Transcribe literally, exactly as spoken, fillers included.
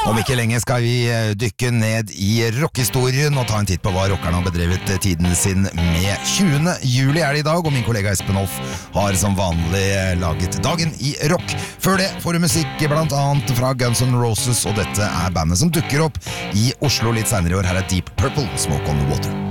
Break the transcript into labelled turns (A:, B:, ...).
A: Om ikke lenge skal vi dykke ned i rockehistorien og ta en titt på hva rockerne har bedrevet tiden sin med. tjuende juli er det i dag, og min kollega Espen Hoff har som vanlig laget Dagen i rock. Før det får du musikk blant annet fra Guns N' Roses, og dette er bandet som dukker opp i Oslo litt senere i år. Her er Deep Purple, Smoke on the Water.